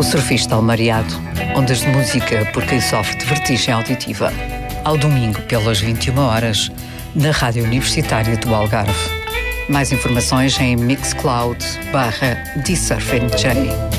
Surfista Almariado, ondas de música por quem sofre de vertigem auditiva. Ao domingo, pelas 21 horas, na Rádio Universitária do Algarve. Mais informações em Mixcloud/TheSurfingJ.